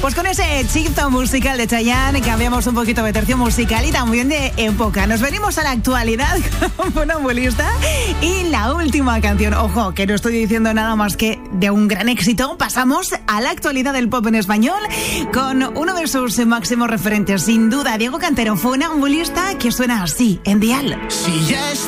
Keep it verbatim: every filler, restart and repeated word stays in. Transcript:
Pues con ese chipto musical de Chayanne cambiamos un poquito de tercio musical y también de época. Nos venimos a la actualidad con Funambulista y la última canción. Ojo, que no estoy diciendo nada más que de un gran éxito. Pasamos a la actualidad del pop en español con uno de sus máximos referentes, sin duda, Diego Cantero, Funambulista, que suena así en Dial. Si ya